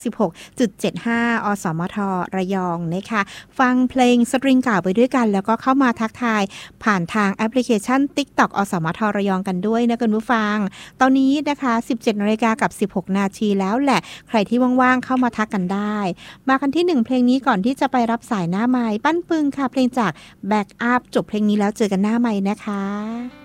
16.75 อสมทระยองนะคะฟังเพลงสตริงเก่าไปด้วยกันแล้วก็เข้ามาทักทายผ่านทางแอปพลิเคชัน TikTok อสมทระยองกันด้วยนะคุณผู้ฟังตอนนี้นะคะ 17 นาฬิกากับ 16 นาทีแล้วแหละใครที่ว่างๆเข้ามาทักกันได้มากันที่1เพลงนี้ก่อนที่จะไปรับสายหน้าไมค์ปั้นปึงค่ะเพลงจาก Back Up จบเพลงนี้แล้วเจอกันหน้าไมค์นะคะ